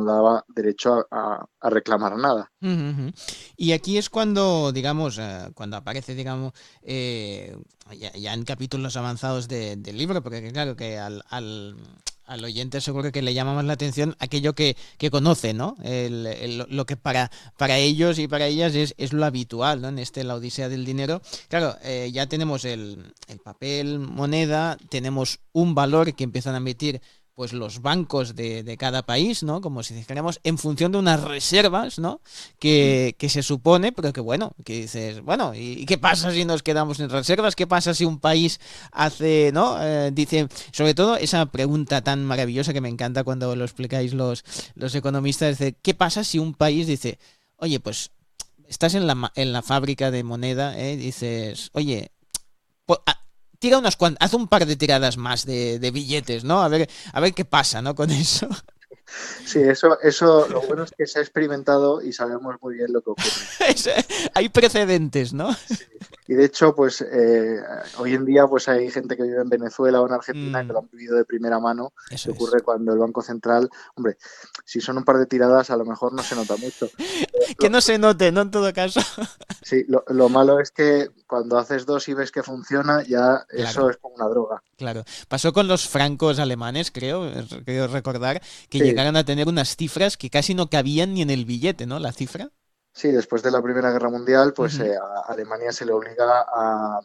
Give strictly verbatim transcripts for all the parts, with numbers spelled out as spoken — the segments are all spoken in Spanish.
daba derecho a, a, a reclamar nada. Ujú, ujú. Y aquí es cuando, digamos, eh, cuando aparece, digamos, eh, ya, ya en capítulos avanzados de- del libro, porque claro que al, al, al oyente seguro que le llama más la atención aquello que, que conoce, ¿no? El- el- lo que para, para ellos y para ellas es, es lo habitual, ¿no? En este, la Odisea del dinero. Claro, eh, ya tenemos el, el papel moneda, tenemos un valor que empiezan a emitir pues los bancos de, de cada país, ¿no? Como si dijéramos, en función de unas reservas, ¿no? Mm. Que, que se supone, pero que bueno, que dices, bueno, ¿y, y qué pasa si nos quedamos sin reservas? ¿Qué pasa si un país hace, ¿no? Eh, dice, sobre todo esa pregunta tan maravillosa que me encanta cuando lo explicáis los, los economistas, de ¿qué pasa si un país dice, oye, pues estás en la, en la fábrica de moneda, ¿eh? Dices, oye, po- a- tira unas cuantas, haz un par de tiradas más de, de billetes, ¿no? A ver, a ver qué pasa, ¿no? Con eso. Sí, eso, eso, lo bueno es que se ha experimentado y sabemos muy bien lo que ocurre. Es- hay precedentes, ¿no? Sí. Y de hecho, pues eh, hoy en día pues hay gente que vive en Venezuela o en Argentina que lo Mm, han vivido de primera mano, eso que es. ocurre cuando el Banco Central, hombre, si son un par de tiradas a lo mejor no se nota mucho. Que Lo, no se note, ¿no? En todo caso. sí, lo, lo malo es que cuando haces dos y ves que funciona, ya eso Claro, es como una droga. claro. Pasó con los francos alemanes, creo, creo recordar, que Sí, llegaron a tener unas cifras que casi no cabían ni en el billete, ¿no? La cifra. sí, después de la Primera Guerra Mundial, pues Ujú. eh, a Alemania se le obliga a,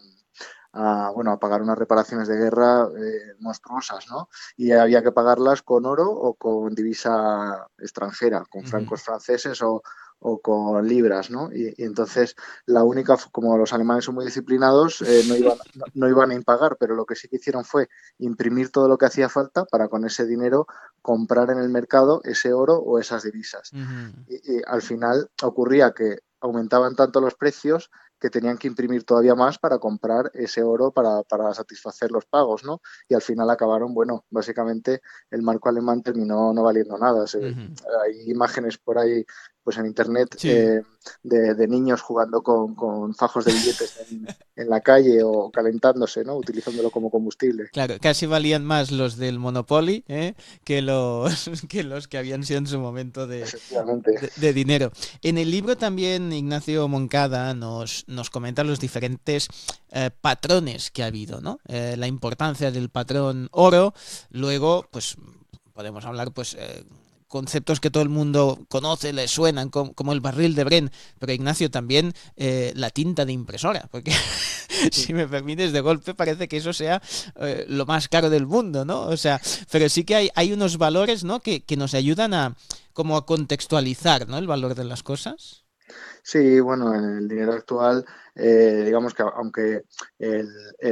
a, bueno, a pagar unas reparaciones de guerra eh, monstruosas, ¿no? Y había que pagarlas con oro o con divisa extranjera, con Ujú. francos franceses o, o con libras, ¿no? Y, y, entonces la única, como los alemanes son muy disciplinados, eh, no, iban, no, no iban a impagar, pero lo que sí que hicieron fue imprimir todo lo que hacía falta para con ese dinero comprar en el mercado ese oro o esas divisas. Ujú. Y, y al final ocurría que aumentaban tanto los precios que tenían que imprimir todavía más para comprar ese oro para, para satisfacer los pagos, ¿no? Y al final acabaron, bueno, básicamente el marco alemán terminó no valiendo nada. Se, Ujú. hay imágenes por ahí, pues en internet, Sí. eh, de, de, niños jugando con, con fajos de billetes en, en, la calle o calentándose, ¿no? Utilizándolo como combustible. Claro, casi valían más los del Monopoly, ¿eh? que los que los que habían sido en su momento de, Efectivamente. de, de dinero. En el libro también Ignacio Moncada nos, nos comenta los diferentes eh, patrones que ha habido, ¿no? Eh, la importancia del patrón oro, luego, pues podemos hablar, pues eh, conceptos que todo el mundo conoce, le suenan, como, como el barril de Bren, pero Ignacio también eh, la tinta de impresora, porque si me permites, de golpe parece que eso sea eh, lo más caro del mundo, ¿no? O sea, pero sí que hay, hay unos valores, ¿no? Que, que nos ayudan a como a contextualizar, ¿no? El valor de las cosas. Sí, bueno, en el dinero actual, eh, digamos que aunque el,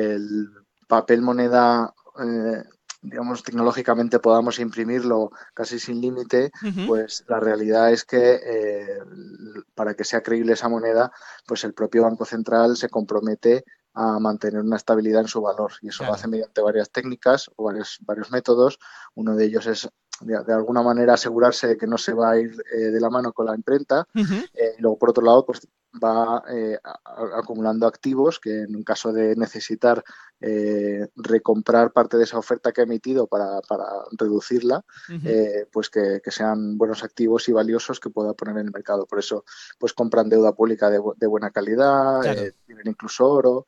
el papel moneda, eh, digamos, tecnológicamente podamos imprimirlo casi sin límite, Uh -huh. pues la realidad es que eh, para que sea creíble esa moneda, pues el propio Banco Central se compromete a mantener una estabilidad en su valor y eso lo Claro. hace mediante varias técnicas o varios, varios métodos. Uno de ellos es de, de, alguna manera asegurarse de que no se va a ir eh, de la mano con la imprenta. Uh -huh. Eh, y luego, por otro lado, pues va eh, a, a, acumulando activos que en un caso de necesitar eh, recomprar parte de esa oferta que ha emitido para, para reducirla, Uh -huh. eh, pues que, que, sean buenos activos y valiosos que pueda poner en el mercado. Por eso, pues compran deuda pública de, de buena calidad, Claro. eh, tienen incluso oro.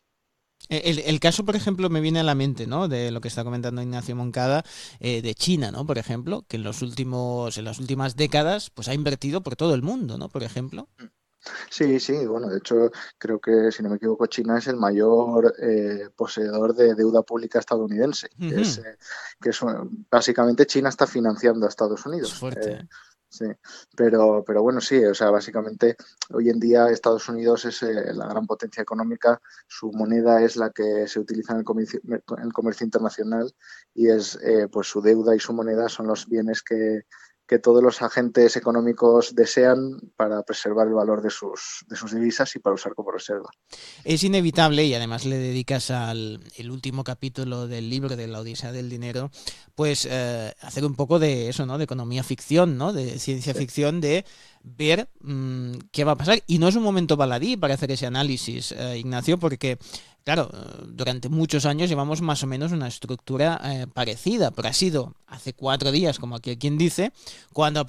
El, el, caso, por ejemplo, me viene a la mente, ¿no? De lo que está comentando Ignacio Moncada, eh, de China, ¿no? Por ejemplo, que en los últimos, en las últimas décadas, pues ha invertido por todo el mundo, ¿no? Por ejemplo. Sí, sí, bueno, de hecho creo que, si no me equivoco, China es el mayor eh, poseedor de deuda pública estadounidense, Uh que es, -huh. eh, que es básicamente China está financiando a Estados Es Unidos. fuerte, Eh, ¿eh? sí, pero, pero bueno, sí, o sea, básicamente hoy en día Estados Unidos es eh, la gran potencia económica, su moneda es la que se utiliza en el comercio, en el comercio internacional y es eh, pues su deuda y su moneda son los bienes que que todos los agentes económicos desean para preservar el valor de sus, de sus divisas y para usar como reserva. Es inevitable, y además le dedicas al el último capítulo del libro de la Odisea del Dinero, pues eh, hacer un poco de eso, ¿no? De economía ficción, ¿no? De ciencia Sí. ficción, de ver mmm, qué va a pasar. Y no es un momento baladí para hacer ese análisis, eh, Ignacio, porque, claro, durante muchos años llevamos más o menos una estructura eh, parecida, pero ha sido hace cuatro días, como aquí quien dice, cuando